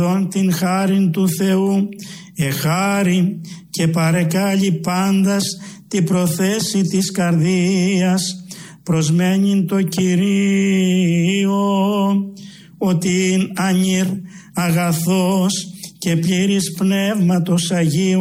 την χάριν του Θεού, εχάριν και παρεκάλει πάντας τη προθέση της καρδίας, προσμένειν το Κυρίο, ότι ανήρ αγαθός και πλήρης πνεύματος Αγίου